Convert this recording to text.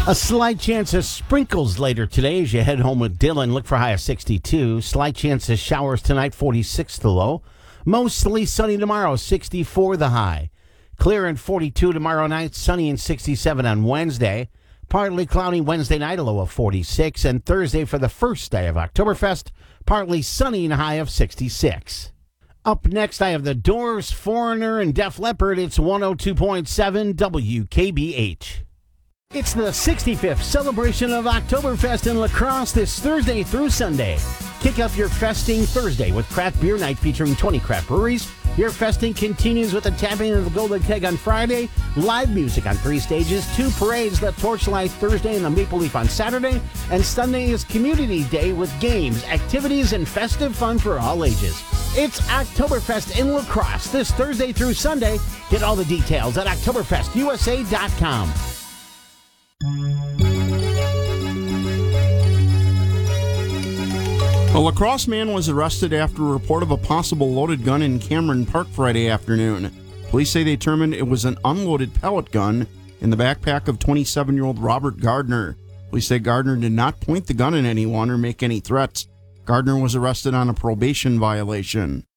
A slight chance of sprinkles later today as you head home with Dylan. Look for a high of 62. Slight chance of showers tonight, 46 the low. Mostly sunny tomorrow, 64 the high. Clear and 42 tomorrow night, sunny and 67 on Wednesday. Partly cloudy Wednesday night, a low of 46. And Thursday for the first day of Oktoberfest, partly sunny and a high of 66. Up next, I have the Doors, Foreigner, and Def Leppard. It's 102.7 WKBH. It's the 65th celebration of Oktoberfest in La Crosse this Thursday through Sunday. Kick up your festing Thursday with craft beer night featuring 20 craft breweries. Your festing continues with the tapping of the Golden Keg on Friday, live music on 3 stages, 2 parades, the Torchlight Thursday and the Maple Leaf on Saturday, and Sunday is Community Day with games, activities, and festive fun for all ages. It's Oktoberfest in La Crosse this Thursday through Sunday. Get all the details at OktoberfestUSA.com. A La Crosse man was arrested after a report of a possible loaded gun in Cameron Park Friday afternoon. Police say they determined it was an unloaded pellet gun in the backpack of 27-year-old Robert Gardner. Police say Gardner did not point the gun at anyone or make any threats. Gardner was arrested on a probation violation.